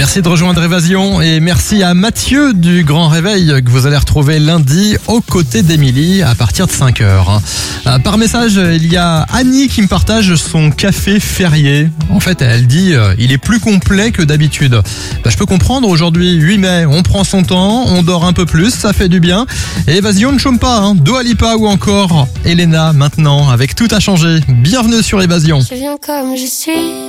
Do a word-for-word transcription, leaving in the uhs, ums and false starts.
Merci de rejoindre Évasion et merci à Mathieu du Grand Réveil que vous allez retrouver lundi aux côtés d'Émilie à partir de cinq heures. Par message, il y a Annie qui me partage son café férié. En fait, elle dit euh, il est plus complet que d'habitude. Bah, je peux comprendre, aujourd'hui huit mai, on prend son temps, on dort un peu plus, ça fait du bien. Et Évasion ne chôme pas, hein. Dua Lipa ou encore Elena maintenant avec Tout a changé. Bienvenue sur Évasion. Je viens comme je suis.